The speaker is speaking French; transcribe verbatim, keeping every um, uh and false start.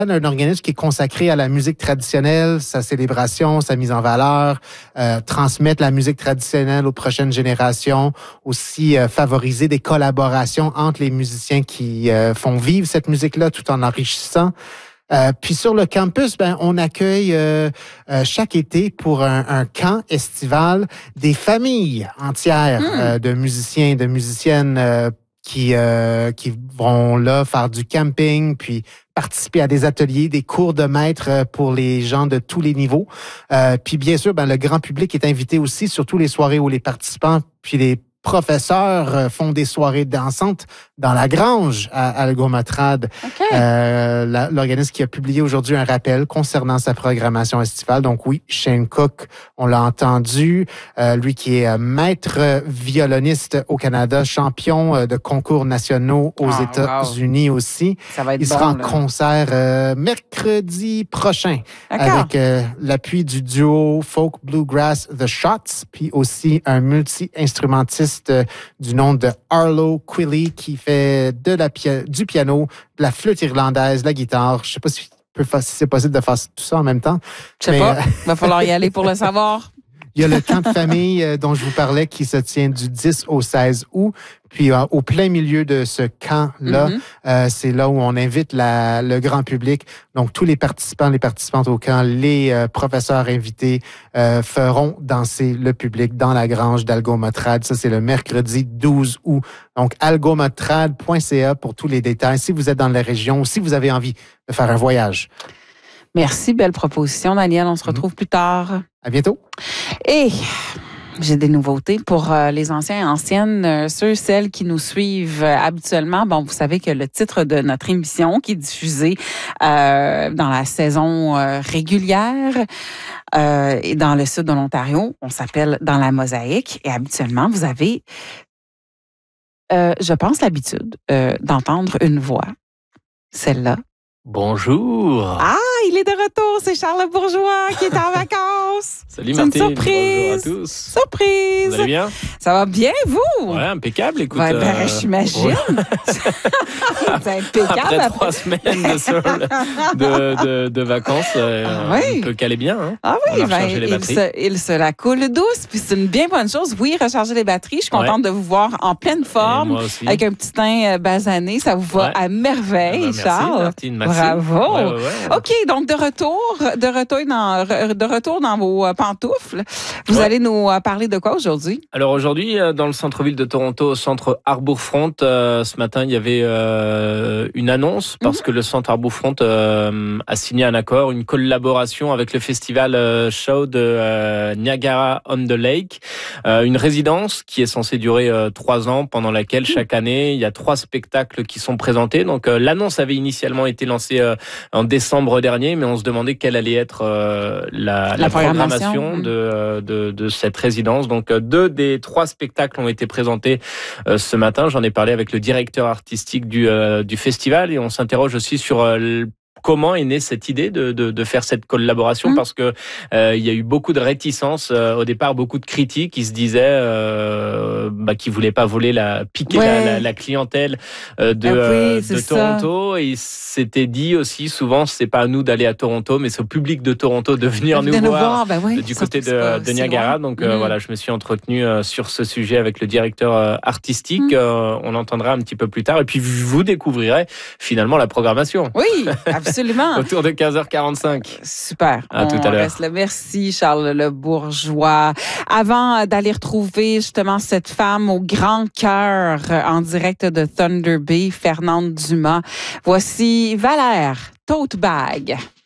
un organisme qui est consacré à la musique traditionnelle, sa célébration, sa mise en valeur, euh, transmettre la musique traditionnelle aux prochaines générations, aussi euh, favoriser des collaborations entre les musiciens qui euh, font vivre cette musique-là tout en enrichissant. Euh, puis sur le campus, ben on accueille euh, euh, chaque été pour un, un camp estival des familles entières mmh. euh, de musiciens, de musiciennes euh, qui euh, qui vont là faire du camping, puis participer à des ateliers, des cours de maître pour les gens de tous les niveaux. Euh, puis bien sûr, ben le grand public est invité aussi, surtout les soirées où les participants puis les professeurs font des soirées dansantes dans la grange à Algo-Motrad. Okay. Euh, la, l'organisme qui a publié aujourd'hui un rappel concernant sa programmation estivale. Donc oui, Shane Cook, on l'a entendu, euh, lui qui est maître violoniste au Canada, champion de concours nationaux aux oh, États-Unis wow. aussi. Ça va être Il bon, sera en là. concert euh, mercredi prochain D'accord. avec euh, l'appui du duo folk bluegrass The Shots, puis aussi un multi-instrumentiste du nom de Arlo Quilly qui fait de la pia- du piano, de la flûte irlandaise, de la guitare. Je sais pas si, si c'est possible de faire tout ça en même temps. Je sais mais, pas. Il va falloir y aller pour le savoir. Il y a le camp de famille euh, dont je vous parlais qui se tient du dix au seize août. Puis euh, au plein milieu de ce camp-là, mm-hmm. euh, c'est là où on invite la, le grand public. Donc tous les participants, les participantes au camp, les euh, professeurs invités euh, feront danser le public dans la grange d'Algo-Motrad. Ça, c'est le mercredi douze août. Donc algomotrad point c a pour tous les détails. Si vous êtes dans la région ou si vous avez envie de faire un voyage. Merci, belle proposition, Daniel. On se retrouve mm-hmm. plus tard. À bientôt. Et j'ai des nouveautés pour euh, les anciens et anciennes, euh, ceux, celles qui nous suivent euh, habituellement. Bon, vous savez que le titre de notre émission qui est diffusée euh, dans la saison euh, régulière euh, et dans le sud de l'Ontario, on s'appelle Dans la mosaïque. Et habituellement, vous avez, euh, je pense, l'habitude euh, d'entendre une voix, celle-là. Bonjour. Ah, il est de retour, c'est Charles Bourgeois qui est en vacances. Salut Martine. C'est une surprise. Bonjour à tous. Surprise. Vous allez bien? Ça va bien, vous? Ouais, impeccable, écoute. Ouais, ben, euh, j'imagine. Ouais. C'est impeccable. Après, après trois semaines de, sol, de, de, de vacances, euh, ah, oui. On peut caler bien. Hein? Ah oui, on a ben, les il, batteries. se, il se la coule douce, puis c'est une bien bonne chose. Oui, recharger les batteries. Je suis contente ouais. de vous voir en pleine forme, moi aussi. Avec un petit teint basané. Ça vous va ouais. à merveille, ah ben, Charles. Merci, Martine. Merci. Bravo. Ouais, ouais, ouais. OK, donc de retour, de retour dans, de retour dans vos pantoufles. Vous ouais. allez nous parler de quoi aujourd'hui? Alors aujourd'hui, dans le centre-ville de Toronto, au centre Harbourfront, euh, ce matin, il y avait euh, une annonce parce mm-hmm. que le centre Harbourfront euh, a signé un accord, une collaboration avec le festival euh, show de euh, Niagara-on-the-Lake, euh, une résidence qui est censée durer euh, trois ans, pendant laquelle chaque année, il y a trois spectacles qui sont présentés. Donc euh, l'annonce avait initialement été lancée euh, en décembre dernier, mais on se demandait quelle allait être euh, la, la, la programmation, programmation de, de, de cette résidence. Donc, deux des trois spectacles ont été présentés euh, ce matin. J'en ai parlé avec le directeur artistique du, euh, du festival et on s'interroge aussi sur euh, comment est née cette idée de, de, de faire cette collaboration, mmh. parce que euh, il y a eu beaucoup de réticences euh, au départ, beaucoup de critiques qui se disaient euh, bah, qu'ils voulaient pas voler la piquer ouais. la, la, la clientèle euh, de, ah oui, euh, de Toronto. Et ils s'étaient dit aussi souvent, c'est pas à nous d'aller à Toronto, mais c'est au public de Toronto de venir nous, nous voir, voir ben oui, du côté de, de Niagara. Donc euh, mmh. voilà, je me suis entretenu euh, sur ce sujet avec le directeur euh, artistique. Mmh. Euh, on entendra un petit peu plus tard, et puis vous découvrirez finalement la programmation. Oui, absolument. Autour de quinze heures quarante-cinq. Super. À on tout à l'heure. Reste là. Merci, Charles Le Bourgeois. Avant d'aller retrouver justement cette femme au grand cœur en direct de Thunder Bay, Fernande Dumas, voici Valère, Tote Bag.